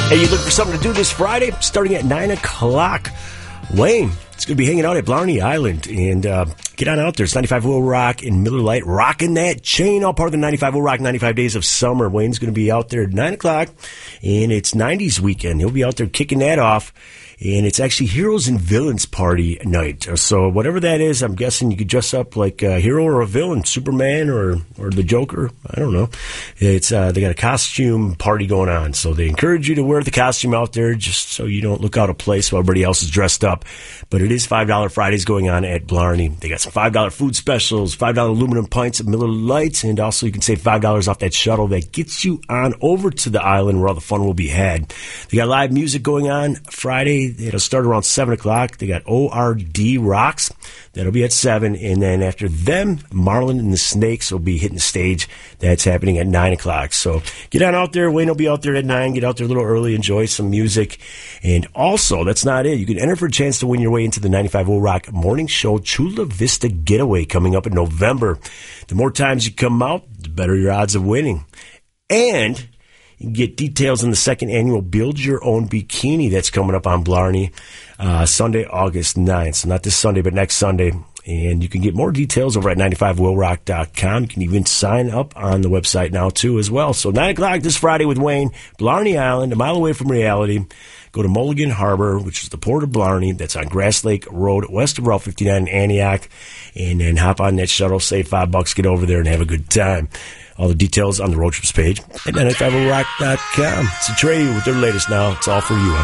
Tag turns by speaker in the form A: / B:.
A: Hey, you looking for something to do this Friday? Starting at 9 o'clock. Wayne is going to be hanging out at Blarney Island. And get on out there. It's 95 Will Rock in Miller Lite. Rocking that chain. All part of the 95 Will Rock 95 Days of Summer. Wayne's going to be out there at 9 o'clock. And it's 90s weekend. He'll be out there kicking that off. And it's actually Heroes and Villains Party night. So whatever that is, I'm guessing you could dress up like a hero or a villain, Superman or the Joker. I don't know. It's they got a costume party going on. So they encourage you to wear the costume out there just so you don't look out of place while everybody else is dressed up. But it is $5 Fridays going on at Blarney. They got some $5 food specials, $5 aluminum pints of Miller Lite, and also you can save $5 off that shuttle that gets you on over to the island where all the fun will be had. They got live music going on Friday. It'll start around 7 o'clock. They got ORD Rocks. That'll be at 7. And then after them, Marlon and the Snakes will be hitting the stage. That's happening at 9 o'clock. So get on out there. Wayne will be out there at 9. Get out there a little early. Enjoy some music. And also, that's not it. You can enter for a chance to win your way into the 95 Will Rock Morning Show Chula Vista Getaway coming up in November. The more times you come out, the better your odds of winning. And you can get details on the second annual Build Your Own Bikini that's coming up on Blarney Sunday, August 9th. So not this Sunday, but next Sunday. And you can get more details over at 95willrock.com. You can even sign up on the website now, too, as well. So 9 o'clock this Friday with Wayne, Blarney Island, a mile away from reality. Go to Mulligan Harbor, which is the port of Blarney. That's on Grass Lake Road, west of Route 59 in Antioch. And then hop on that shuttle, save $5, get over there, and have a good time. All the details on the road trips page at 95willrock.com. It's a Trey with their latest now. It's all for you.